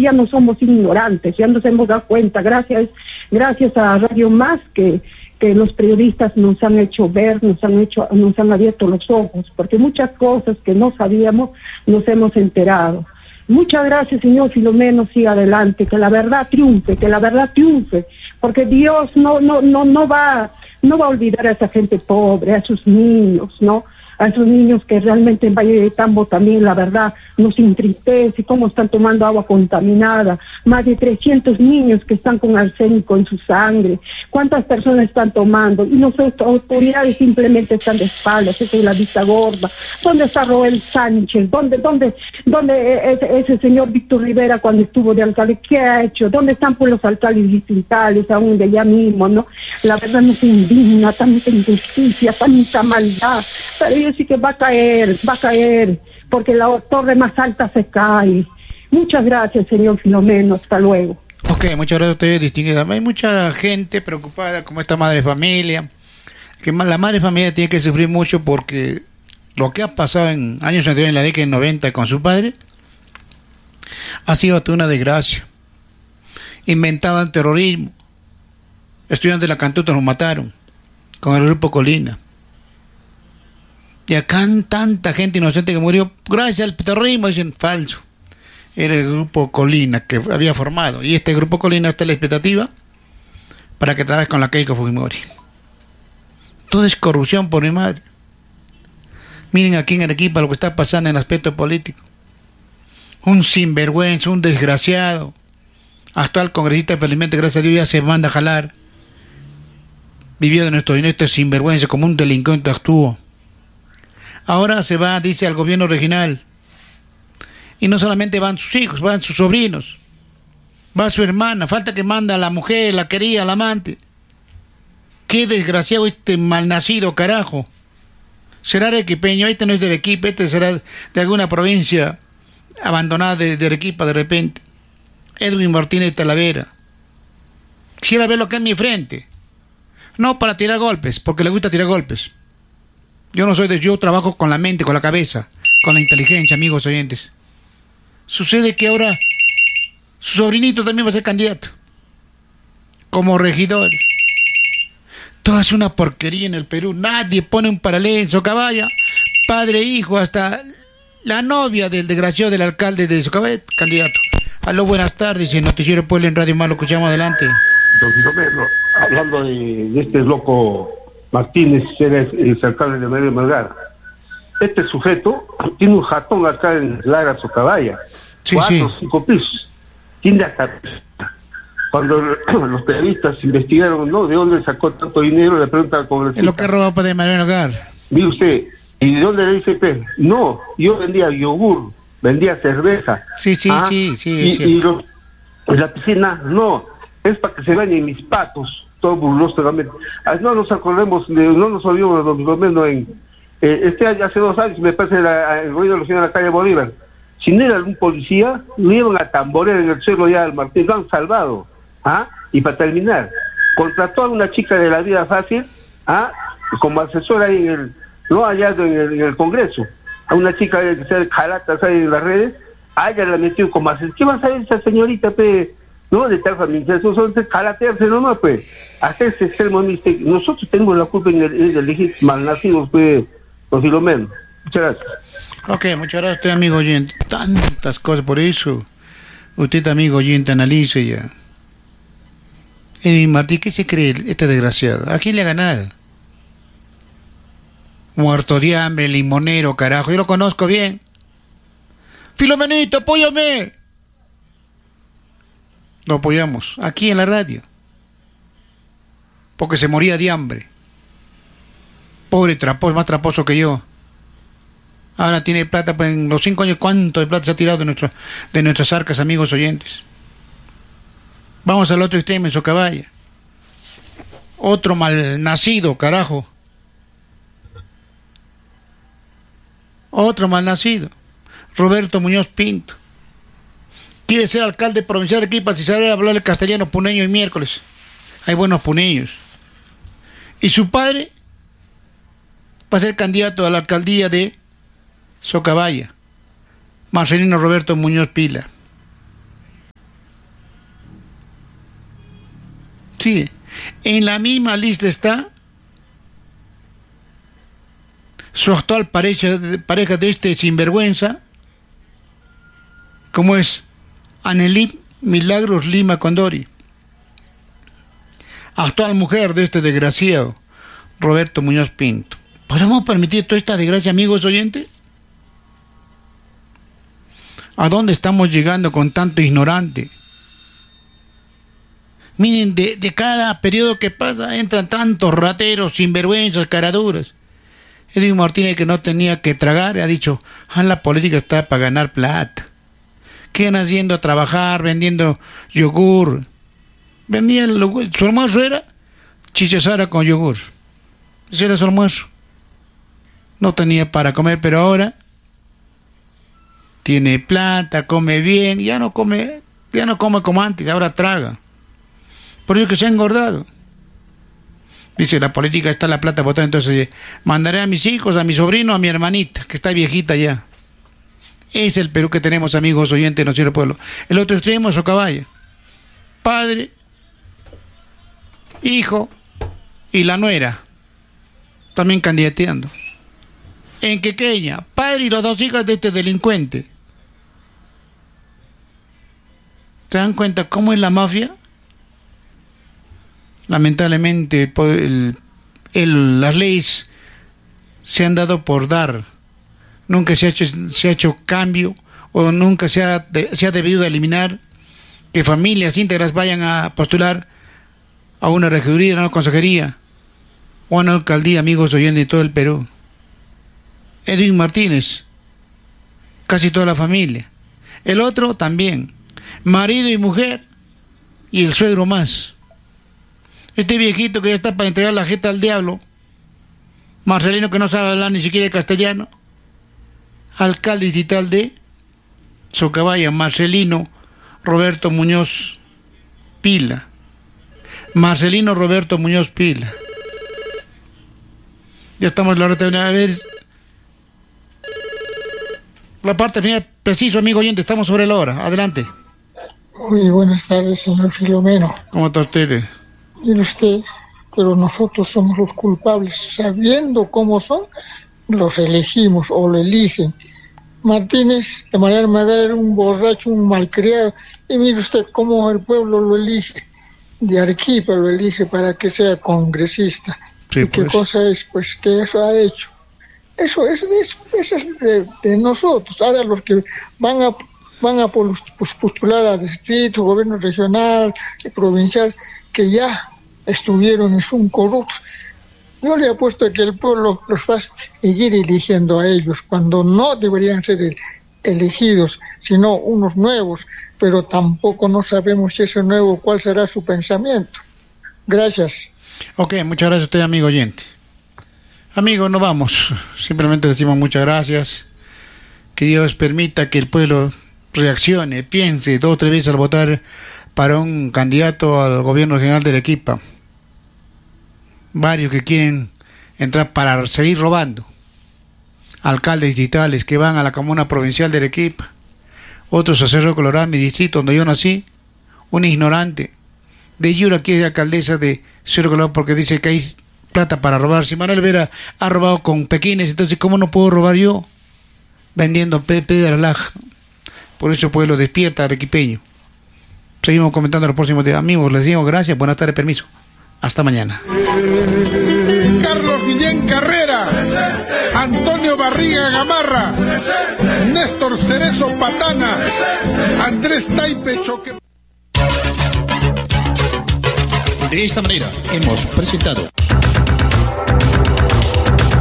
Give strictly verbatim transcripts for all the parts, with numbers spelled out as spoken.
ya no somos ignorantes, ya nos hemos dado cuenta, gracias, gracias a Radio Más que, que los periodistas nos han hecho ver, nos han hecho, nos han abierto los ojos, porque muchas cosas que no sabíamos nos hemos enterado. Muchas gracias, señor Filomeno, siga adelante, que la verdad triunfe, que la verdad triunfe, porque Dios no, no, no, no va, no va a olvidar a esa gente pobre, a sus niños, ¿no? A esos niños que realmente en Valle de Tambo también, la verdad, nos entristece, cómo están tomando agua contaminada, más de trescientos niños que están con arsénico en su sangre, cuántas personas están tomando, y las autoridades simplemente están de espaldas, esa es la vista gorda. ¿Dónde está Roel Sánchez? ¿Dónde, dónde, dónde ese, ese señor Víctor Rivera cuando estuvo de alcalde? ¿Qué ha hecho? ¿Dónde están pues los alcaldes distritales aún de allá mismo, no? La verdad nos indigna tanta injusticia, tanta maldad, pero yo sí que va a caer, va a caer, porque la torre más alta se cae. Muchas gracias, señor Filomeno, hasta luego. Ok, muchas gracias a ustedes, distinguida. Hay mucha gente preocupada, como esta madre de familia, que la madre de familia tiene que sufrir mucho porque lo que ha pasado en años anteriores, en la década de noventa con su padre, ha sido hasta una desgracia. Inventaban terrorismo, estudiantes de la Cantuta los mataron, con el grupo Colina. Y acá tanta gente inocente que murió gracias al terrorismo, dicen falso. Era el grupo Colina que había formado. Y este grupo Colina está en la expectativa para que trabaje con la Keiko Fujimori. Todo es corrupción, por mi madre. Miren aquí en Arequipa lo que está pasando en el aspecto político. Un sinvergüenza, un desgraciado, actual congresista, felizmente, gracias a Dios, ya se manda a jalar. Vivió de nuestro dinero, este sinvergüenza, como un delincuente actuó. Ahora se va, dice, al gobierno regional. Y no solamente van sus hijos, van sus sobrinos. Va su hermana, falta que manda a la mujer, la querida, la amante. Qué desgraciado este malnacido, carajo. Será arequipeño, este no es de Arequipa, este será de alguna provincia abandonada de, de Arequipa de repente. Edwin Martínez Talavera. Quisiera ver lo que es mi frente. No para tirar golpes, porque le gusta tirar golpes. Yo no soy de... Yo trabajo con la mente, con la cabeza, con la inteligencia, amigos oyentes. Sucede que ahora su sobrinito también va a ser candidato. Como regidor. Todo es una porquería en el Perú. Nadie pone un paralelo en Socabaya. Padre, hijo, hasta la novia del desgraciado del alcalde de Socabaya, candidato. Aló, buenas tardes. En Noticiero Pueblo en Radio Más lo escuchamos adelante. Don Filomeno, hablando de, de este loco Martínez, era el alcalde de María Melgar. Este sujeto tiene un jatón acá en Lara Socabaya, sí, cuatro o sí. cinco pisos. Tiene hasta... Cuando los periodistas investigaron, ¿no?, de dónde sacó tanto dinero, le preguntan al congresista. Es lo que robó para de María Melgar. Mire usted, ¿y de dónde le dice P? No, yo vendía yogur, vendía cerveza. Sí, sí, ¿ah? sí, sí. Y, y, los, y la piscina, no, es para que se bañen mis patos. Todo burloso realmente. No nos acordemos, no nos olvidemos de don Filomeno en eh, este año, hace dos años, me parece, la, el gobierno de la ciudad de la calle Bolívar. Si no era algún policía, lo iban a tamborear en el suelo ya al Martín, lo han salvado. ¿Ah? Y para terminar, contrató a una chica de la vida fácil, ¿ah?, como asesora ahí en el, no allá en el, en el Congreso, a una chica que sea de calatas ahí en las redes, a ella la metió como asesora. ¿Qué va a saber esa señorita, pe? No, de tal familia, eso son de calatearse nomás, pues. Hasta ese extremo, nosotros tenemos la culpa en el, en el elegir malnacidos, pues, don Filomeno. Muchas gracias. Ok, muchas gracias a usted, amigo oyente. Tantas cosas, por eso usted, amigo oyente, analice ya. Edwin Martí, ¿qué se cree este desgraciado? ¿A quién le ha ganado? Muerto de hambre, limonero, carajo, yo lo conozco bien. Filomenito, apóyame. Lo apoyamos, aquí en la radio. Porque se moría de hambre. Pobre traposo, más traposo que yo. Ahora tiene plata, pues en los cinco años, ¿cuánto de plata se ha tirado de, nuestro, de nuestras arcas, amigos oyentes? Vamos al otro extremo, en Socabaya. Otro malnacido, carajo. Otro malnacido. Roberto Muñoz Pinto. Quiere ser alcalde provincial de Arequipa si sabe hablar el castellano puneño y miércoles. Hay buenos puneños. Y su padre va a ser candidato a la alcaldía de Socabaya. Marcelino Roberto Muñoz Pila. Sí, en la misma lista está su actual pareja, pareja de este sinvergüenza, como es Anelí Milagros Lima Condori, actual mujer de este desgraciado Roberto Muñoz Pinto. ¿Podemos permitir toda esta desgracia, amigos oyentes? ¿A dónde estamos llegando con tanto ignorante? Miren, de, de cada periodo que pasa entran tantos rateros, sinvergüenzas, caraduras. Edwin Martínez, que no tenía que tragar, ha dicho, ah, la política está para ganar plata. ¿Qué van haciendo? A trabajar, vendiendo yogur. Vendía el, su almuerzo era chichasara con yogur. Ese era su almuerzo. No tenía para comer, pero ahora tiene plata, come bien, ya no come, ya no come como antes, ahora traga. Por eso que se ha engordado. Dice, la política está la plata botada, entonces mandaré a mis hijos, a mi sobrino, a mi hermanita, que está viejita ya. Es el Perú que tenemos, amigos oyentes de nuestro pueblo. El otro extremo es Socabaya. Padre, hijo y la nuera también candidateando. En Quequeña, padre y los dos hijas de este delincuente. ¿Se dan cuenta cómo es la mafia? Lamentablemente el, el, las leyes se han dado por dar. Nunca se ha hecho, se ha hecho cambio, o nunca se ha, de, se ha debido eliminar que familias íntegras vayan a postular a una regiduría, a una consejería o a una alcaldía, amigos oyentes de todo el Perú. Edwin Martínez, casi toda la familia. El otro también, marido y mujer, y el suegro más. Este viejito que ya está para entregar la jeta al diablo, Marcelino, que no sabe hablar ni siquiera castellano, alcalde distrital de Socabaya, Marcelino Roberto Muñoz Pila. Marcelino Roberto Muñoz Pila. Ya estamos en la hora de a ver la parte final, preciso, amigo oyente, estamos sobre la hora. Adelante. Muy buenas tardes, señor Filomeno. ¿Cómo está usted? Mire usted, pero nosotros somos los culpables. Sabiendo cómo son, los elegimos o lo eligen. Martínez, de manera Magara, era un borracho, un malcriado. Y mire usted cómo el pueblo lo elige. De Arequipa lo elige para que sea congresista. Sí, ¿y pues qué cosa es? Pues que eso ha hecho. Eso es, eso, eso es de, de nosotros. Ahora los que van a van a postular a distrito, gobierno regional y provincial, que ya estuvieron y son corruptos. Yo le apuesto a que el pueblo los va a seguir eligiendo a ellos, cuando no deberían ser el, elegidos, sino unos nuevos, pero tampoco no sabemos si ese nuevo, cuál será su pensamiento. Gracias. Ok, muchas gracias a usted, amigo oyente. Amigos, nos vamos. Simplemente decimos muchas gracias. Que Dios permita que el pueblo reaccione, piense dos o tres veces al votar para un candidato al gobierno regional de Arequipa. Varios que quieren entrar para seguir robando. Alcaldes distritales que van a la comuna provincial de Arequipa. Otros a Cerro Colorado, mi distrito donde yo nací. Un ignorante. De Yura, que es alcaldesa de Cerro Colorado, porque dice que hay plata para robar. Si Manuel Vera ha robado con pequines, entonces ¿cómo no puedo robar yo? Vendiendo piedra laja. Por eso el pueblo despierta arequipeño. Seguimos comentando los próximos días. Amigos, les digo gracias, buenas tardes, permiso. Hasta mañana. Carlos Guillén Carrera, presente. Antonio Barriga Gamarra, presente. Néstor Cerezo Patana, presente. Andrés Taipe Choque. De esta manera hemos presentado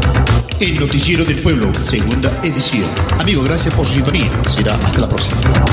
El Noticiero del Pueblo, segunda edición. Amigos, gracias por su sintonía. Será hasta la próxima.